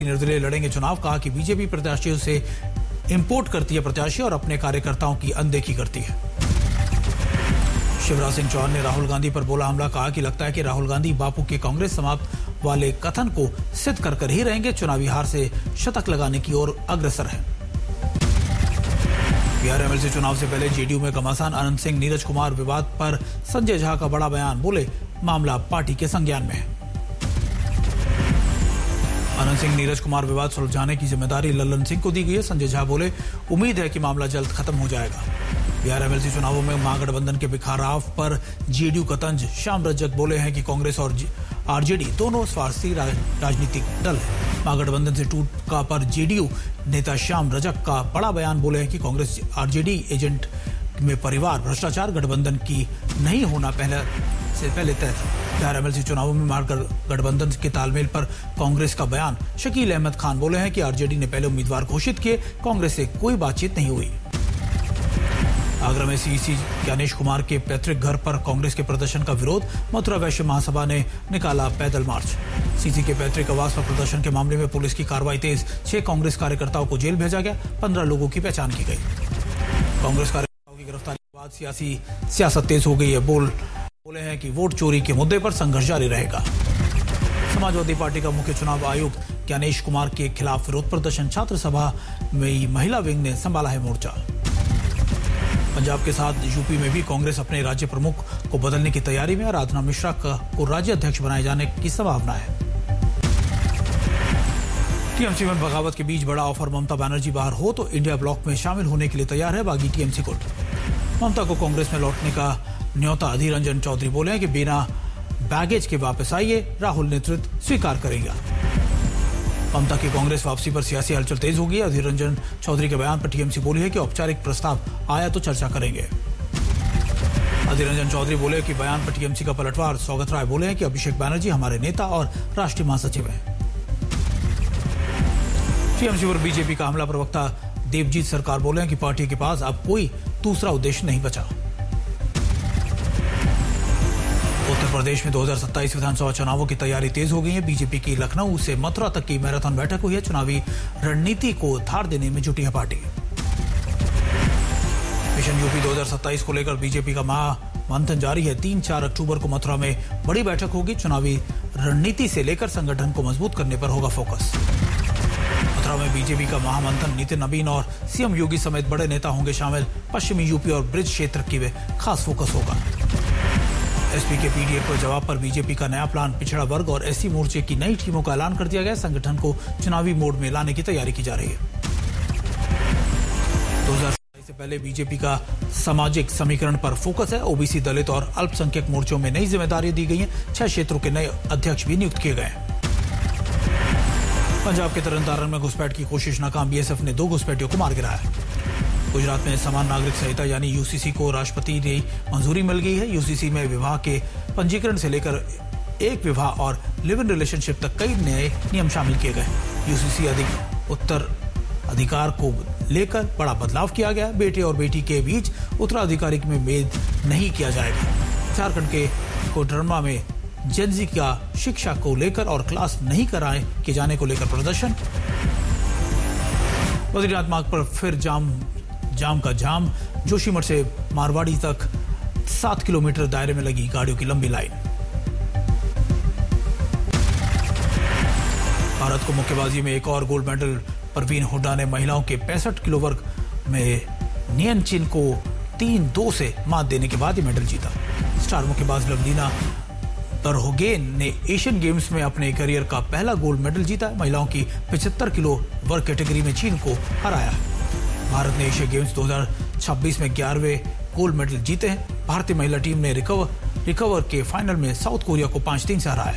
निर्दलीय लड़ेंगे चुनाव। कहा कि बीजेपी प्रत्याशियों से इंपोर्ट करती है प्रत्याशी और अपने कार्यकर्ताओं की अनदेखी करती है। शिवराज सिंह चौहान ने राहुल गांधी पर बोला हमला। कहा कि लगता है कि राहुल गांधी बापू के कांग्रेस समाप्त वाले कथन को सिद्ध कर ही रहेंगे। चुनावी हार से शतक लगाने की ओर अग्रसर है। बिहार एमएलसी चुनाव से पहले जेडीयू में घमासान। अनंत सिंह नीरज कुमार विवाद पर संजय झा का बड़ा बयान। बोले मामला पार्टी के संज्ञान में है। अनंत सिंह नीरज कुमार विवाद सुलझाने की जिम्मेदारी लल्लन सिंह को दी गई है। संजय झा बोले उम्मीद है कि मामला जल्द खत्म हो जाएगा। बिहार एमएलसी चुनावों में महागठबंधन के बिखराव पर जेडीयू का तंज। श्याम रजक बोले हैं कि कांग्रेस और आरजेडी दोनों स्वार्थी राजनीतिक दल है। महागठबंधन से टूटा पर जेडीयू नेता श्याम रजक का बड़ा बयान। बोले हैं कि कांग्रेस आरजेडी एजेंट में परिवार भ्रष्टाचार गठबंधन की नहीं होना पहले तय था। बिहार एमएलसी चुनावों में महागठबंधन के तालमेल पर कांग्रेस का बयान। शकील अहमद खान बोले हैं कि आरजेडी ने पहले उम्मीदवार घोषित किए, कांग्रेस से कोई बातचीत नहीं हुई। आगरा में सीसी ज्ञानेश कुमार के पैतृक घर पर कांग्रेस के प्रदर्शन का विरोध। मथुरा वैश्य महासभा ने निकाला पैदल मार्च। सीसी के पैतृक आवास पर प्रदर्शन के मामले में पुलिस की कार्रवाई तेज। 6 कांग्रेस कार्यकर्ताओं को जेल भेजा गया। 15 लोगों की पहचान की गई। कांग्रेस कार्यकर्ताओं की गिरफ्तारी के बाद सियासत तेज हो गई है। बोले हैं कि वोट चोरी के मुद्दे पर संघर्ष जारी रहेगा। समाजवादी पार्टी का मुख्य चुनाव आयुक्त ज्ञानेश कुमार के खिलाफ विरोध प्रदर्शन। छात्र सभा में महिला विंग ने संभाला है मोर्चा। पंजाब के साथ यूपी में भी कांग्रेस अपने राज्य प्रमुख को बदलने की तैयारी में। आराधना मिश्रा को राज्य अध्यक्ष बनाए जाने की संभावना है। टीएमसी में बगावत के बीच बड़ा ऑफर। ममता बनर्जी बाहर हो तो इंडिया ब्लॉक में शामिल होने के लिए तैयार है बागी टीएमसी गुट। ममता को कांग्रेस में लौटने का न्योता। अधीर रंजन चौधरी बोले हैं कि बिना बैगेज के वापस आइए, राहुल नेतृत्व स्वीकार करेगा। ममता की कांग्रेस वापसी पर सियासी हलचल तेज हो गई। अधीर रंजन चौधरी के बयान पर टीएमसी बोली है कि औपचारिक प्रस्ताव आया तो चर्चा करेंगे। अधीर रंजन चौधरी बोले कि बयान पर टीएमसी का पलटवार। सौगत राय बोले हैं कि अभिषेक बैनर्जी हमारे नेता और राष्ट्रीय महासचिव हैं। टीएमसी पर बीजेपी का हमला। प्रवक्ता देवजीत सरकार बोले हैं कि पार्टी के पास अब कोई दूसरा उद्देश्य नहीं बचा। उत्तर प्रदेश में 2027 विधानसभा चुनावों की तैयारी तेज हो गई है। बीजेपी की लखनऊ से मथुरा तक की मैराथन बैठक हुई है। चुनावी रणनीति को धार देने में जुटी है पार्टी। मिशन यूपी 2027 को लेकर बीजेपी का महामंथन जारी है। 3-4 अक्टूबर को मथुरा में बड़ी बैठक होगी। चुनावी रणनीति से लेकर संगठन को मजबूत करने पर होगा फोकस। मथुरा में बीजेपी का महामंथन। नितिन नवीन और सीएम योगी समेत बड़े नेता होंगे शामिल। पश्चिमी यूपी और ब्रिज क्षेत्र की खास फोकस होगा। एसपी के पीडीएफ पर जवाब पर बीजेपी का नया प्लान। पिछड़ा वर्ग और एससी मोर्चे की नई टीमों का ऐलान कर दिया गया। संगठन को चुनावी मोड में लाने की तैयारी की जा रही है। 2027 से पहले बीजेपी का सामाजिक समीकरण पर फोकस है। ओबीसी, दलित और अल्पसंख्यक मोर्चों में नई जिम्मेदारी दी गई है। 6 क्षेत्रों के नए अध्यक्ष भी नियुक्त किए गए हैं। पंजाब के तरनतारन में घुसपैठ की कोशिश नाकाम। बीएसएफ ने 2 घुसपैठियों को मार गिराया। गुजरात में समान नागरिक संहिता यानी यूसीसी को राष्ट्रपति ने मंजूरी मिल गई है। यूसीसी में विवाह के पंजीकरण से लेकर एक विवाह और लिव इन रिलेशनशिप तक कई नए नियम शामिल किए गए। यूसीसी उत्तराधिकार को लेकर बड़ा बदलाव किया गया। बेटे और बेटी के बीच उत्तराधिकारी में भेद नहीं किया जाएगा। झारखंड के कोडरमा में जेनजी का शिक्षा को लेकर और क्लास नहीं कराए किए जाने को लेकर प्रदर्शन। बद्रीनाथ मार्ग पर फिर जाम का जाम। जोशीमठ से मारवाड़ी तक 7 किलोमीटर दायरे में लगी गाड़ियों की लंबी लाइन। भारत को मुक्केबाजी में एक और गोल्ड मेडल। परवीन हुड्डा ने महिलाओं के 65 किलो वर्ग में नियन चिन को 3-2 से मात देने के बाद ये मेडल जीता। स्टार मुक्केबाज लवलीना बरहोगेन ने एशियन गेम्स में अपने करियर का पहला गोल्ड मेडल जीता। महिलाओं की 75 किलो वर्ग कैटेगरी में चीन को हराया। भारत ने एशिया गेम्स 2026 में 11वें गोल्ड मेडल जीते हैं। भारतीय महिला टीम ने रिकवर के फाइनल में साउथ कोरिया को 5-3 से हराया।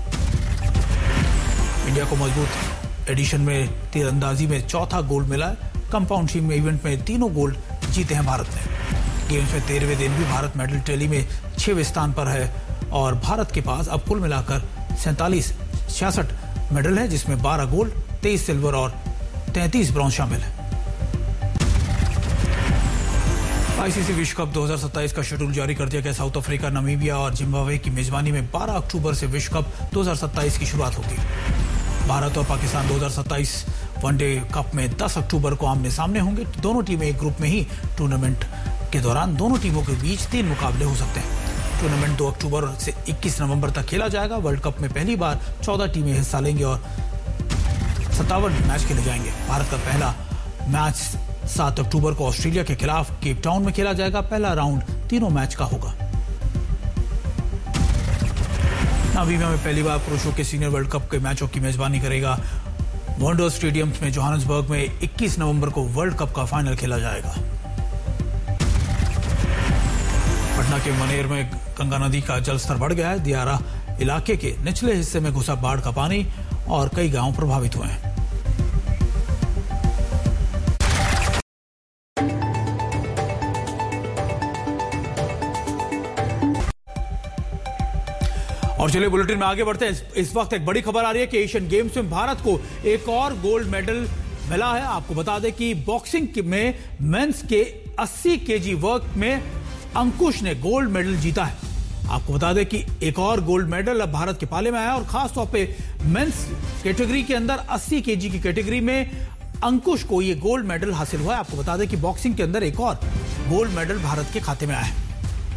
इंडिया को मजबूत एडिशन में तीरंदाजी में 4था गोल्ड मिला है। कंपाउंड टीम में इवेंट में 3 गोल्ड जीते हैं भारत ने। गेम्स में 13वें दिन भी भारत मेडल टैली में 6वें स्थान पर है और भारत के पास अब कुल मिलाकर 67 मेडल है, जिसमें 12 गोल्ड, 23 सिल्वर और 33 ब्रॉन्ज शामिल है। आईसीसी विश्व कप 2027 का शेड्यूल जारी कर दिया गया। साउथ अफ्रीका, नामीबिया और जिम्बाब्वे की मेजबानी में 12 अक्टूबर से विश्व कप 2027 की शुरुआत होगी। भारत और पाकिस्तान 2027 वनडे कप में 10 अक्टूबर को आमने सामने होंगे। दोनों टीमें एक ग्रुप में ही टूर्नामेंट के दौरान दोनों टीमों के बीच 3 मुकाबले हो सकते हैं। टूर्नामेंट 2 अक्टूबर से 21 नवंबर तक खेला जाएगा। वर्ल्ड कप में पहली बार 14 टीमें हिस्सा लेंगे और 57 मैच खेले जाएंगे। भारत का पहला मैच 7 अक्टूबर को ऑस्ट्रेलिया के खिलाफ केप टाउन में खेला जाएगा। पहला राउंड तीनों मैच का होगा। नामीबिया में पहली बार पुरुषों के सीनियर वर्ल्ड कप के मैचों की मेजबानी करेगा। वंडर स्टेडियम में जोहान्सबर्ग में 21 नवंबर को वर्ल्ड कप का फाइनल खेला जाएगा। पटना के मनेर में गंगा नदी का जलस्तर बढ़ गया है। दियारा इलाके के निचले हिस्से में घुसा बाढ़ का पानी और कई गांव प्रभावित हुए हैं। और चलिए बुलेटिन में आगे बढ़ते हैं। इस वक्त एक बड़ी खबर आ रही है कि एशियन गेम्स में भारत को एक और गोल्ड मेडल मिला है। आपको बता दें कि बॉक्सिंग में मेंस के 80 केजी वर्ग में अंकुश ने गोल्ड मेडल जीता है। आपको बता दें कि एक और गोल्ड मेडल अब भारत के पाले में आया और खासतौर पे मेंस कैटेगरी के अंदर 80 केजी की कैटेगरी में अंकुश को यह गोल्ड मेडल हासिल हुआ है। आपको बता दें कि बॉक्सिंग के अंदर एक और गोल्ड मेडल भारत के खाते में आया है।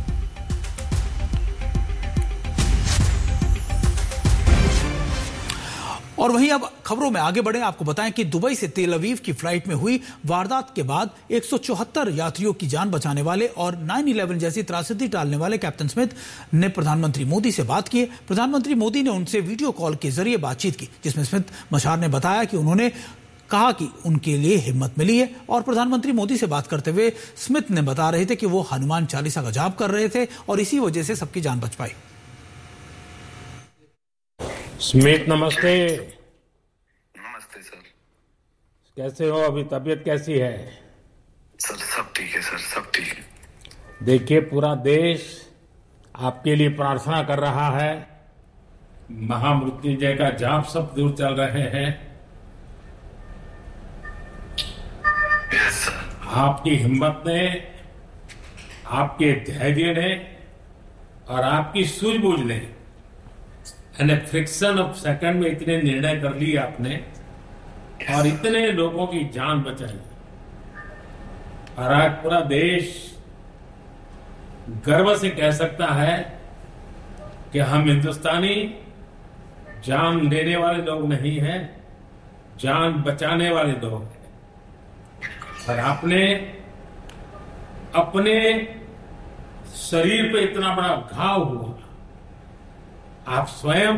और वहीं अब खबरों में आगे बढ़े। आपको बताएं कि दुबई से तेल अवीव की फ्लाइट में हुई वारदात के बाद 174 यात्रियों की जान बचाने वाले और 9/11 जैसी त्रासदी टालने वाले कैप्टन स्मिथ ने प्रधानमंत्री मोदी से बात की। प्रधानमंत्री मोदी ने उनसे वीडियो कॉल के जरिए बातचीत की, जिसमें स्मिथ मशार ने बताया कि उन्होंने कहा कि उनके लिए हिम्मत मिली है। और प्रधानमंत्री मोदी से बात करते हुए स्मिथ ने बता रहे थे कि वो हनुमान चालीसा का जाप कर रहे थे और इसी वजह से सबकी जान बच पाई। स्मिथ नमस्ते। नमस्ते सर। कैसे हो? अभी तबीयत कैसी है? सर सब ठीक है सर, सब ठीक है। देखिए, पूरा देश आपके लिए प्रार्थना कर रहा है। महामृत्युंजय का जाप सब दूर चल रहे हैं। Yes sir. आपकी हिम्मत ने, आपके धैर्य ने और आपकी सूझबूझ ने फ्रिक्शन ऑफ सेकंड में इतने निर्णय कर लिए आपने और इतने लोगों की जान बचाई। और आज पूरा देश गर्व से कह सकता है कि हम हिंदुस्तानी जान लेने वाले लोग नहीं हैं, जान बचाने वाले लोग हैं। और आपने अपने शरीर पे इतना बड़ा घाव हुआ, आप स्वयं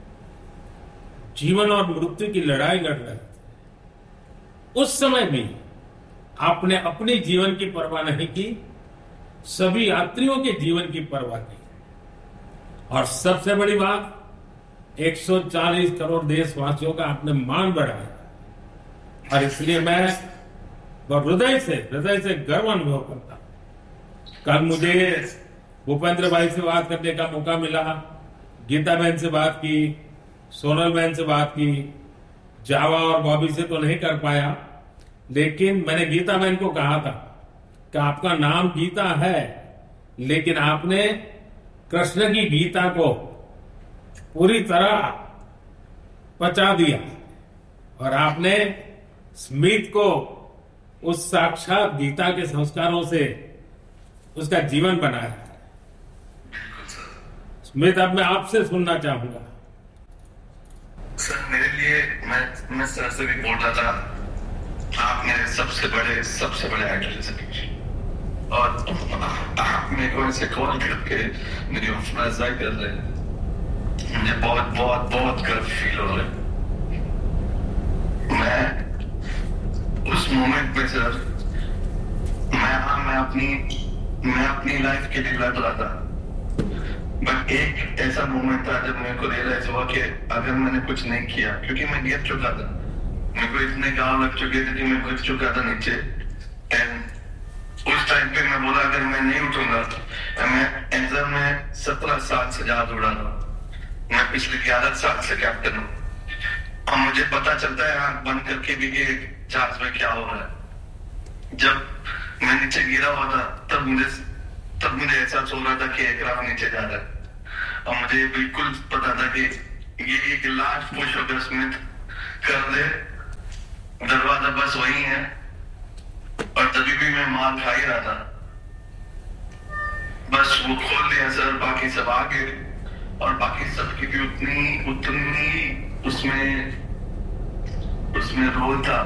जीवन और मृत्यु की लड़ाई लड़ रहे थे। उस समय भी आपने अपने जीवन की परवाह नहीं की, सभी यात्रियों के जीवन की परवाह की। और सबसे बड़ी बात, 140 करोड़ देशवासियों का आपने मान बढ़ाया। और इसलिए मैं हृदय से गर्व अनुभव करता हूं। कल मुझे भूपेंद्र भाई से बात करने का मौका मिला, गीता बहन से बात की, सोनल बहन से बात की, जावा और बॉबी से तो नहीं कर पाया, लेकिन मैंने गीता बहन को कहा था कि आपका नाम गीता है, लेकिन आपने कृष्ण की गीता को पूरी तरह पचा दिया और आपने स्मिथ को उस साक्षात गीता के संस्कारों से उसका जीवन बनाया। स्मिथ, अब मैं आपसे सुनना चाहूंगा। सर मेरे लिए मैं सर से भी बोल रहा था, आप मेरे सबसे बड़े आइडल हैं सर। और आप मेरे को ऐसे कॉल करके मेरी हौसला अफजाई कर रहे हैं। मुझे बहुत बहुत बहुत गर्व फील हो रहा है। मैं उस मोमेंट पे सर, मैं अपनी लाइफ के लिए लड़ रहा था, बट एक ऐसा मोमेंट था जब मेरे को रियलाइज हुआ कि अगर मैंने कुछ नहीं किया, क्योंकि मैं गिर चुका था, मेरे को इतने गाँव लग चुके थे कि मैं गिर चुका था नीचे। एंड उस टाइम पे मैं बोला अगर मैं नहीं उठूंगा, मैं 17 साल से ज्यादा उड़ा रहा हूँ। मैं पिछले 11 साल से कैप्टन हूँ और मुझे पता चलता है आंख बंद करके भी कि जहाज में क्या हो रहा है। जब मैं नीचे गिरा हुआ था तब मुझे एहसास हो रहा था कि एयरक्राफ्ट नीचे जा रहा है और मुझे बिल्कुल पता था कि ये एक लास्ट पुश होगा स्मिथ कर दे, दरवाजा बस वही है। और तभी भी मैं मार खा ही रहा था, बस वो खोल दिया सर, बाकी सब आगे। और बाकी सबकी भी उतनी उसमें रोल था,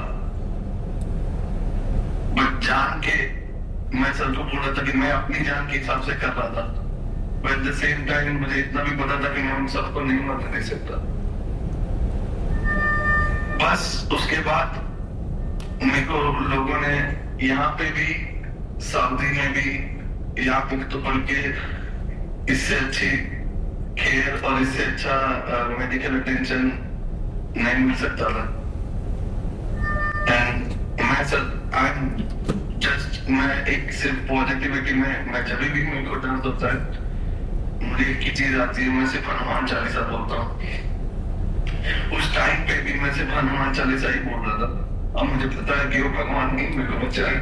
बट जान के मैं सर को बोल रहा था कि मैं अपनी जान के हिसाब से कर रहा था, but at the same time मुझे इतना भी पता था कि मैं उन सबको नहीं मरने दे सकता। बस उसके बाद मेरे को लोगों ने यहाँ पे भी, सऊदी में भी, यहाँ पे तो बल्कि इससे अच्छी केयर और इससे अच्छा मेडिकल अटेंशन नहीं मिल सकता था। एंड मैं सर मैं एक सिर्फ पॉजिटिविटी में, मैं जब भी मेरे को दर्द होता है मुझे एक ही चीज आती है, मैं सिर्फ हनुमान चालीसा बोलता हूँ। उस टाइम पे भी मैं सिर्फ हनुमान चालीसा ही बोल रहा था। अब मुझे पता है कि वो भगवान नहीं मेरे को बचाए।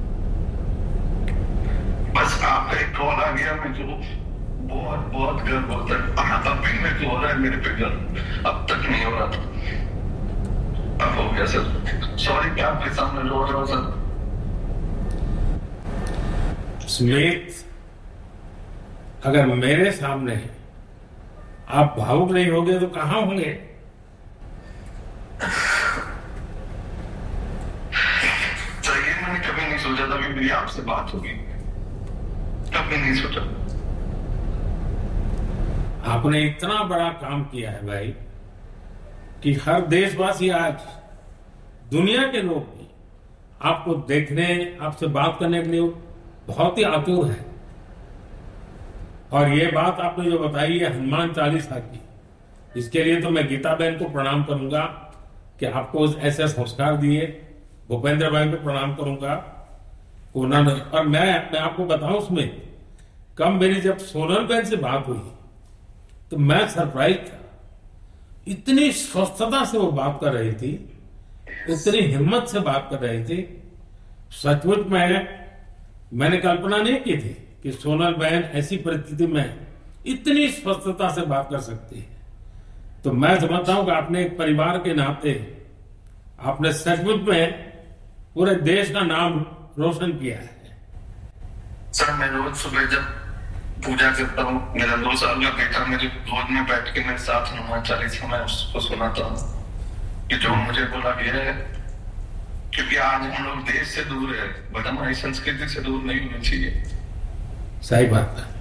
बस आपका एक कॉल आ गया, मेरे को बहुत बहुत गर्व होता है। अब भी मेरे को हो रहा है मेरे पे गर्व, अब तक नहीं हो रहा था, अब हो गया सर। सॉरी कि आपके सामने रो रहा हूँ सर। स्मिथ, अगर मेरे सामने आप भावुक नहीं होंगे तो कहां होंगे? तो ये मैंने कभी नहीं सोचा था कि मेरी आपसे बात होगी, कभी नहीं सोचा। आपने इतना बड़ा काम किया है भाई कि हर देशवासी आज, दुनिया के लोग भी आपको देखने, आपसे बात करने के लिए बहुत ही आतुर है। और ये बात आपने जो बताई है हनुमान चालीसा की, इसके लिए तो मैं गीता बहन को प्रणाम करूंगा कि आपको ऐसे संस्कार दिए। भूपेंद्र भाई को प्रणाम करूंगा उन्होंने। और मैं आपको बताऊं, उसमें कम मेरी जब सोनल बहन से बात हुई तो मैं सरप्राइज था। इतनी स्वस्थता से वो बात कर रही थी, इतनी हिम्मत से बात कर रही थी। सचमुच में मैंने कल्पना नहीं की थी कि सोनल बहन ऐसी परिस्थिति में इतनी स्पष्टता से बात कर सकती है। तो मैं समझता हूं कि आपने एक परिवार के नाते आपने सचमुच में पूरे देश का नाम रोशन किया है। सर मैं रोज सुबह जब पूजा करता हूँ, मेरा 2 साल का बेटा मेरे गोद में बैठ के मेरे साथ हनुमान चालीसा में उसको सुनाता हूँ कि जो मुझे बोला गया है, क्योंकि आज हम लोग देश से दूर है, बट हमारी संस्कृति से दूर नहीं होनी चाहिए। सही बात है।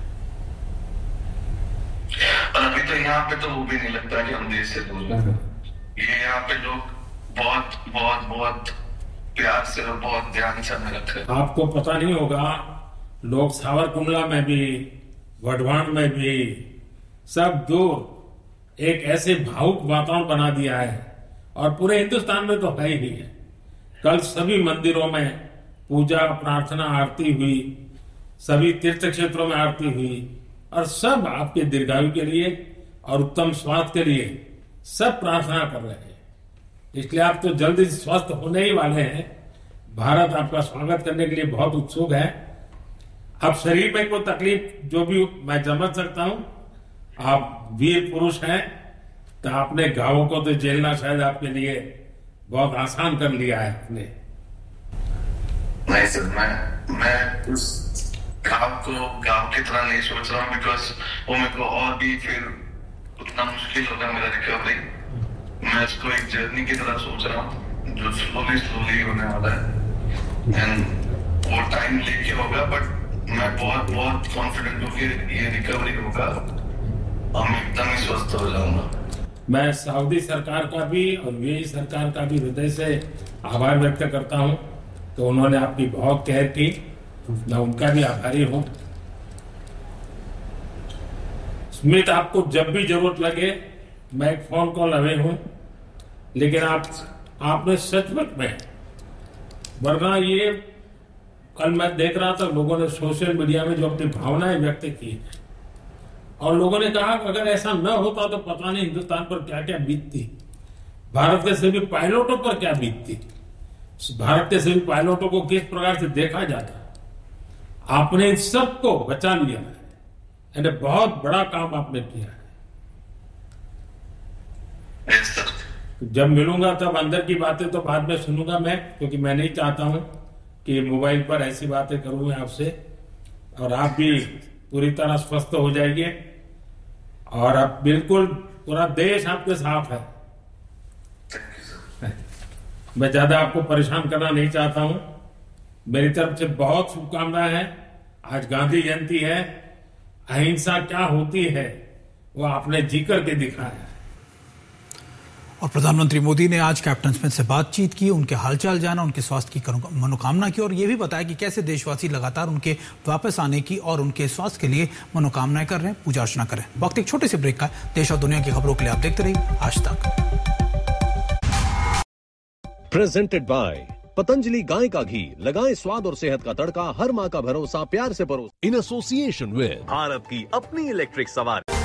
और अभी तो यहाँ पे तो वो भी नहीं लगता कि हम देश से दूर हैं। ये यहाँ पे लोग बहुत बहुत बहुत प्यार से और बहुत ध्यान से हमें रखते हैं। आपको पता नहीं होगा, लोग सावरकुंडला में भी, वढवान में भी, सब दूर एक ऐसे भावुक वातावरण बना दिया है। और पूरे हिंदुस्तान में तो है ही है। कल सभी मंदिरों में पूजा, प्रार्थना, आरती हुई, सभी तीर्थ क्षेत्रों में आरती हुई, और सब आपके दीर्घायु के लिए और उत्तम स्वास्थ्य के लिए सब प्रार्थना कर रहे हैं। इसलिए आप तो जल्दी स्वस्थ होने ही वाले हैं। भारत आपका स्वागत करने के लिए बहुत उत्सुक है। अब शरीर में कोई तकलीफ जो भी मैं समझ सकता हूं, आप वीर पुरुष हैं, तो आपने घावों को तो झेलना शायद आपके लिए बहुत आसान कर लिया है आपने। नहीं सर, मैं उस गाँव की तरह नहीं सोच रहा हूँ, बिकॉज वो मेरे को और भी फिर उतना मुश्किल होगा मेरा रिकवरी। मैं इसको एक जर्नी की तरह सोच रहा हूँ जो स्लोली होने वाला है, एंड वो टाइम लेके होगा, बट मैं बहुत बहुत कॉन्फिडेंट हूँ कि ये रिकवरी होगा और मैं एकदम ही स्वस्थ हो जाऊंगा। मैं सऊदी सरकार का भी और यूएई सरकार का भी हृदय से आभार व्यक्त करता हूं कि उन्होंने आपकी बहुत केयर की। मैं उनका भी आभारी हूं। स्मिथ, आपको जब भी जरूरत लगे मैं एक फोन कॉल अवे हूं, लेकिन आपने सचमुच में, वरना ये कल मैं देख रहा था लोगों ने सोशल मीडिया में जो अपनी भावनाएं व्यक्त की, और लोगों ने कहा कि अगर ऐसा न होता तो पता नहीं हिंदुस्तान पर क्या क्या बीतती, भारत के सभी पायलटों पर क्या बीतती, भारत के सभी पायलटों को किस प्रकार से देखा जाता। आपने इन सबको बचा लिया है, यानी बहुत बड़ा काम आपने किया है। जब मिलूंगा तब अंदर की बातें तो बाद में सुनूंगा मैं, क्योंकि मैं नहीं चाहता हूं कि मोबाइल पर ऐसी बातें करूं मैं आपसे। और आप भी पूरी तरह स्वस्थ हो जाइए और अब बिल्कुल पूरा देश आपके साथ है। मैं ज्यादा आपको परेशान करना नहीं चाहता हूं। मेरी तरफ से बहुत शुभकामनाएं हैं। आज गांधी जयंती है। अहिंसा क्या होती है वो आपने जी करके दिखाया है। और प्रधानमंत्री मोदी ने आज कैप्टन स्मिथ से बातचीत की, उनके हालचाल जाना, उनके स्वास्थ्य की मनोकामना की और यह भी बताया कि कैसे देशवासी लगातार उनके वापस आने की और उनके स्वास्थ्य के लिए मनोकामनाएं कर रहे हैं, पूजा अर्चना कर रहे हैं। वक्त एक छोटे से ब्रेक का। देश और दुनिया की खबरों के लिए आप देखते रहिए आज तक। प्रेजेंटेड बाय पतंजलि गाय का घी, लगाएं स्वाद और सेहत का तड़का, हर माँ का भरोसा प्यार से परोसा। इन एसोसिएशन विद भारत की अपनी इलेक्ट्रिक सवारी।